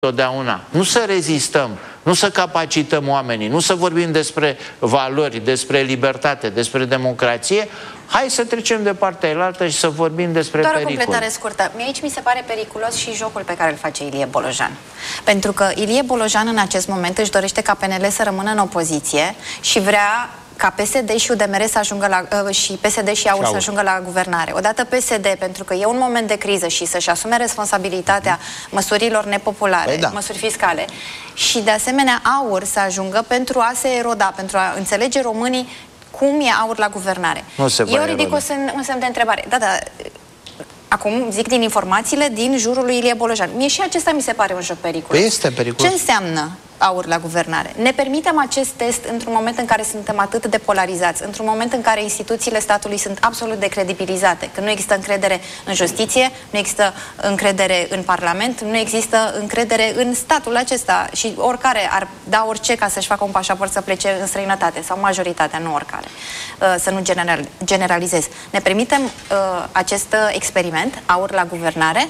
totdeauna. Nu să rezistăm, nu să capacităm oamenii, nu să vorbim despre valori, despre libertate, despre democrație. Hai să trecem de partea elaltă și să vorbim despre pericol. Doar o completare scurtă. Aici mi se pare periculos și jocul pe care îl face Ilie Bolojan. Pentru că Ilie Bolojan în acest moment își dorește ca PNL să rămână în opoziție și vrea ca PSD și UDMR să ajungă la, și PSD și AUR să ajungă la guvernare. Odată PSD, pentru că e un moment de criză și să-și asume responsabilitatea măsurilor nepopulare, măsuri fiscale, și de asemenea AUR să ajungă pentru a se eroda, pentru a înțelege românii cum e AUR la guvernare. Eu ridic un semn de întrebare. Acum zic din informațiile din jurul lui Ilie Bolojan. Mie și acesta mi se pare un joc periculos. Este periculos. Ce înseamnă AUR la guvernare? Ne permitem acest test într-un moment în care suntem atât de polarizați, într-un moment în care instituțiile statului sunt absolut decredibilizate, că nu există încredere în justiție, nu există încredere în Parlament, nu există încredere în statul acesta și oricare ar da orice ca să-și facă un pașaport să plece în străinătate, sau majoritatea, nu oricare. Să nu generalizez. Ne permitem acest experiment, AUR la guvernare?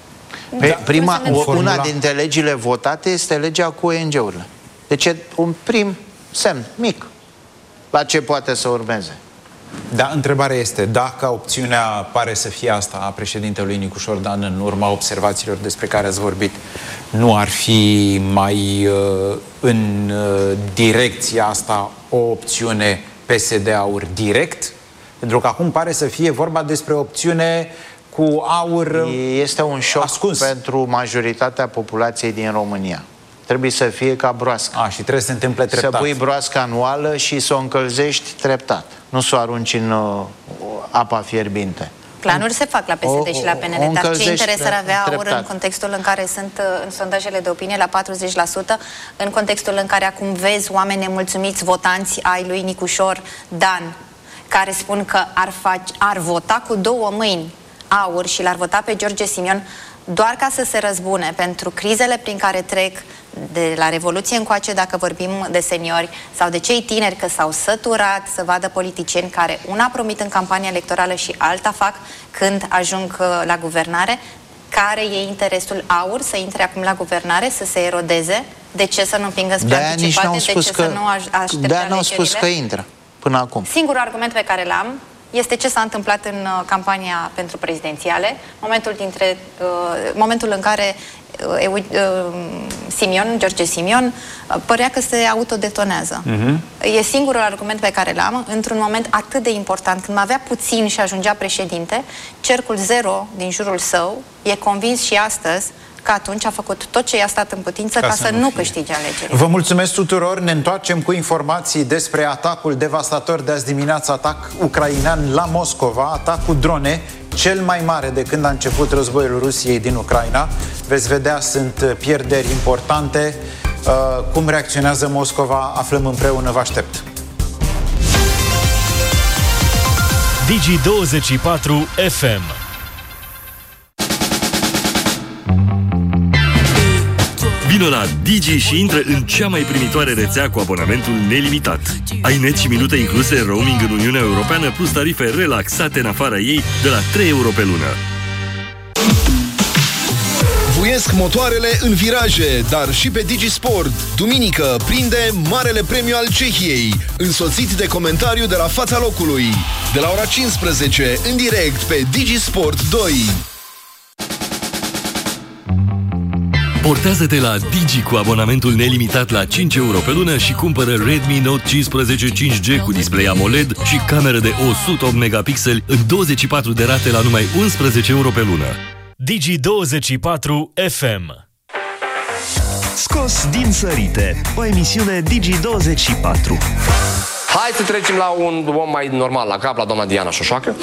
Una dintre legile votate este legea cu ONG-urile. Deci e un prim semn, mic, la ce poate să urmeze. Da, întrebarea este, dacă opțiunea pare să fie asta a președintelui Nicușor Dan în urma observațiilor despre care ați vorbit, nu ar fi mai în direcția asta o opțiune PSD-AUR direct? Pentru că acum pare să fie vorba despre o opțiune cu AUR. Este un șoc ascuns pentru majoritatea populației din România. Trebuie să fie ca broască. Și trebuie să se întâmple treptat. Să pui broasca în oală și să o încălzești treptat. Nu să o arunci în apa fierbinte. Planuri se fac la PSD și la PNL, dar ce interes ar avea AUR în contextul în care sunt în sondajele de opinie la 40%, în contextul în care acum vezi oameni nemulțumiți, votanți ai lui Nicușor Dan, care spun că ar vota cu două mâini AUR și l-ar vota pe George Simion doar ca să se răzbune pentru crizele prin care trec de la Revoluție încoace, dacă vorbim de seniori, sau de cei tineri că s-au săturat să vadă politicieni care una promit în campania electorală și alta fac când ajung la guvernare. Care e interesul AUR să intre acum la guvernare, să se erodeze? De ce să nu împingă spre anticipate? De ce să nu aștepte de-aia n-au spus că intră până acum. Singurul argument pe care l-am este ce s-a întâmplat în campania pentru prezidențiale, momentul în care George Simion părea că se autodetonează. E singurul argument pe care l-am într-un moment atât de important, când avea puțin și ajungea președinte, cercul zero din jurul său e convins și astăzi că atunci a făcut tot ce i-a stat în putință ca să nu câștige alegerile. Vă mulțumesc tuturor, ne întoarcem cu informații despre atacul devastator de azi dimineață, atac ucrainean la Moscova, atac cu drone, cel mai mare de când a început războiul Rusiei din Ucraina. Veți vedea, sunt pierderi importante. Cum reacționează Moscova, aflăm împreună, vă aștept. Digi24 FM. Vino la Digi și intră în cea mai primitoare rețea cu abonamentul nelimitat. Ai net și minute incluse, roaming în Uniunea Europeană, plus tarife relaxate în afara ei de la 3 euro pe lună. Vuiesc motoarele în viraje, dar și pe DigiSport. Duminică prinde Marele Premiu al Cehiei, însoțit de comentariu de la fața locului. De la ora 15, în direct pe DigiSport 2. Portează-te la Digi cu abonamentul nelimitat la 5 euro pe lună și cumpără Redmi Note 15 5G cu display AMOLED și cameră de 108 megapixeli în 24 de rate la numai 11 euro pe lună. Digi24 FM. Scos din sărite, o emisiune Digi24. Hai să trecem la un om mai normal la cap, la doamna Diana Șoșoacă.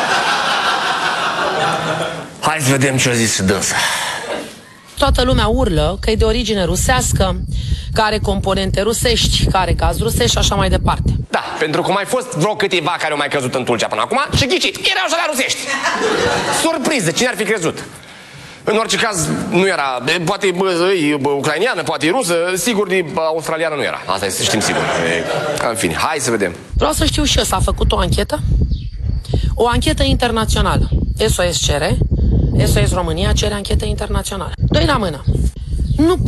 Hai să vedem ce a zis și dânsa. Toată lumea urlă că e de origine rusească, că are componente rusești, că are gaz rusești și așa mai departe. Da, pentru că mai fost vreo câteva care au mai căzut în Tulcea până acum și ghicit, erau și la rusești. Surpriză, cine ar fi crezut? În orice caz, nu era, poate e ucraineană, poate e rusă, sigur de australiană nu era. Asta e, să știm sigur. În fine, hai să vedem. Vreau să știu și eu, s-a făcut o anchetă? O anchetă internațională. SOS cere, SOS România cere anchetă internațională. Doi la mână. Nu